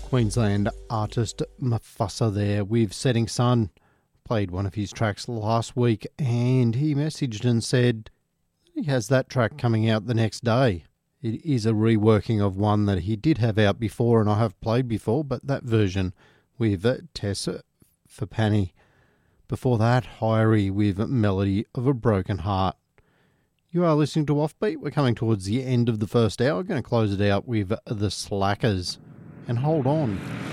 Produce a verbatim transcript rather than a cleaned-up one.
Queensland artist Mufasa there with Setting Sun. Played one of his tracks last week and he messaged and said he has that track coming out the next day. It is a reworking of one that he did have out before and I have played before, but that version with Tess Fapani. Before that, Hyrie with Melody of a Broken Heart. You are listening to Offbeat. We're coming towards the end of the first hour. We're going to close it out with The Slackers. And hold on.